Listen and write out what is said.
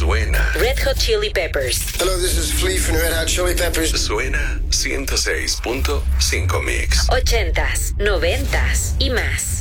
Suena. Red Hot Chili Peppers. Hello, this is Flea from Red Hot Chili Peppers. Suena 106.5 Mix. 80s, 90s y más.